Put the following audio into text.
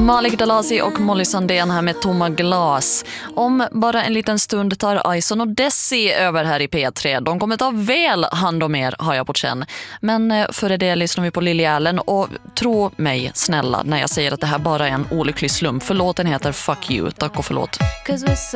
Malik Dalasi och Molly Sandén här med Tomma glas. Om bara en liten stund tar Ison och Desi över här i P3. De kommer ta väl hand om er, har jag på känn. Men före det lyssnar vi på Lily Allen. Och tro mig, snälla, när jag säger att det här bara är en olycklig slump. För låten heter Fuck You. Tack och förlåt.